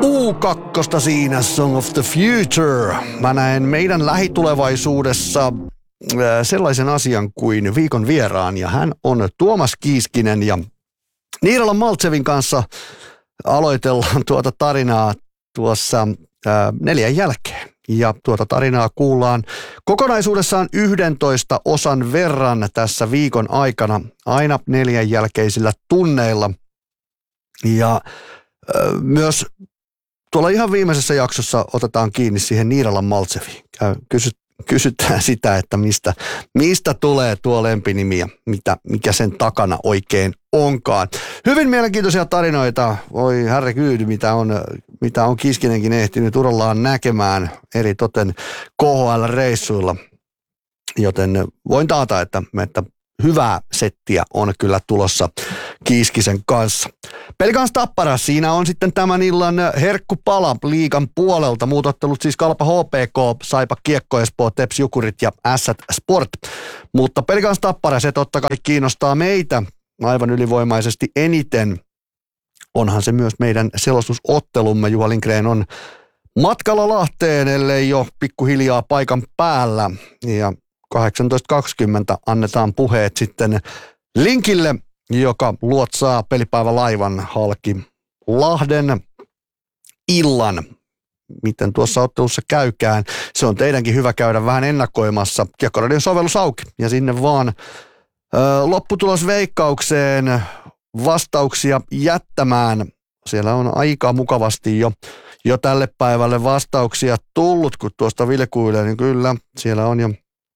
U2 siinä, Song of the Future. Mä näen meidän lähitulevaisuudessa sellaisen asian kuin viikon vieraan, ja hän on Tuomas Kiiskinen, ja Niiralan Maltsevin kanssa aloitellaan tuota tarinaa tuossa 4 jälkeen. Ja tuota tarinaa kuullaan kokonaisuudessaan 11 osan verran tässä viikon aikana, aina 4 jälkeisillä tunneilla. Ja myös tuolla ihan viimeisessä jaksossa otetaan kiinni siihen Niiralan Maltseviin. Kysytään sitä, että mistä tulee tuo lempinimi ja mikä sen takana oikein onkaan. Hyvin mielenkiintoisia tarinoita. Voi herregud, mitä on Kiskinenkin ehtinyt urallaan näkemään eri toten KHL-reissuilla. Joten voin taata, että hyvää settiä on kyllä tulossa Kiiskisen kanssa. Pelikans Tappara, siinä on sitten tämän illan herkkupala liigan puolelta. Muut ottelut siis Kalpa HPK, Saipa Kiekko Espoo, Teps Jukurit ja Ässät Sport. Mutta Pelikans Tappara, se totta kai kiinnostaa meitä aivan ylivoimaisesti eniten. Onhan se myös meidän selostusottelumme. Juha Lindgren on matkalla Lahteen, ellei jo pikkuhiljaa paikan päällä. Ja 18.20 annetaan puheet sitten Linkille, joka luotsaa pelipäivälaivan halki Lahden illan. Miten tuossa ottelussa käykään, se on teidänkin hyvä käydä vähän ennakoimassa. Kiekkoradion sovellus auki ja sinne vaan lopputulosveikkaukseen vastauksia jättämään. Siellä on aika mukavasti jo tälle päivälle vastauksia tullut, kun tuosta vilkuilee, niin kyllä siellä on jo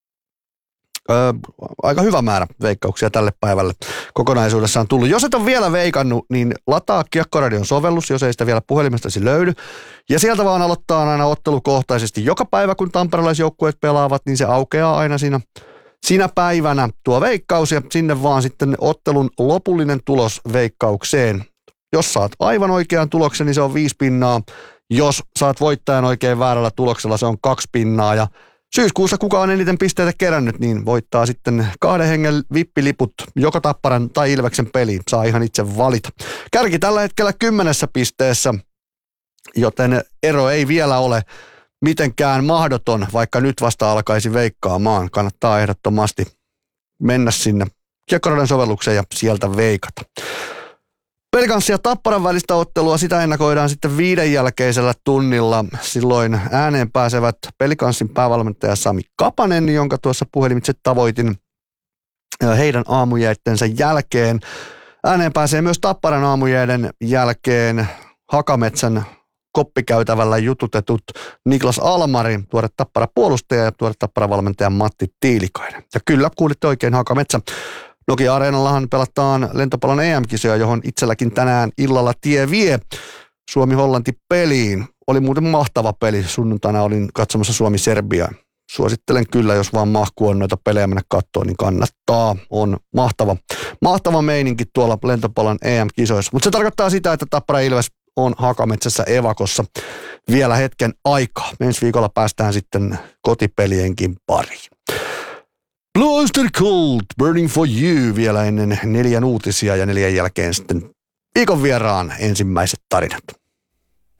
aika hyvä määrä veikkauksia tälle päivälle kokonaisuudessaan tullut. Jos et ole vielä veikannut, niin lataa Kiekkoradion sovellus, jos ei sitä vielä puhelimestasi löydy. Ja sieltä vaan aloittaa aina ottelukohtaisesti. Joka päivä, kun tamperelaisjoukkueet pelaavat, niin se aukeaa aina siinä päivänä tuo veikkaus. Ja sinne vaan sitten ottelun lopullinen tulos veikkaukseen. Jos saat aivan oikean tuloksen, niin se on 5 pinnaa. Jos saat voittajan oikein väärällä tuloksella, se on 2 pinnaa. Ja syyskuussa kuka on eniten pisteitä kerännyt, niin voittaa sitten 2 hengen vippiliput joko Tapparan tai Ilveksen peliin. Saa ihan itse valita. Kärki tällä hetkellä 10 pisteessä, joten ero ei vielä ole mitenkään mahdoton, vaikka nyt vasta alkaisi veikkaamaan. Kannattaa ehdottomasti mennä sinne Kiekkoradion sovellukseen ja sieltä veikata. Pelikanssi ja Tapparan välistä ottelua, sitä ennakoidaan sitten 5 jälkeisellä tunnilla. Silloin ääneen pääsevät Pelikanssin päävalmentaja Sami Kapanen, jonka tuossa puhelimitse tavoitin heidän aamujäittensä jälkeen. Ääneen pääsee myös Tapparan aamujäiden jälkeen Hakametsän koppikäytävällä jututetut Niklas Almari, tuore Tappara puolustaja ja tuore Tappara valmentaja Matti Tiilikainen. Ja kyllä, kuulitte oikein, Hakametsä. Nokia-areenallahan pelataan lentopallon EM-kisoja, johon itselläkin tänään illalla tie vie Suomi-Hollanti-peliin. Oli muuten mahtava peli. Sunnuntaina olin katsomassa Suomi-Serbia. Suosittelen kyllä, jos vaan mahku on noita pelejä mennä katsoa, niin kannattaa. On mahtava meininki tuolla lentopallon EM-kisoissa. Mutta se tarkoittaa sitä, että Tappara Ilves on Hakametsässä evakossa vielä hetken aikaa. Ensi viikolla päästään sitten kotipelienkin pariin. Blue Oyster Cult, Burning for You vielä ennen 4 uutisia ja 4 jälkeen sitten viikon vieraan ensimmäiset tarinat.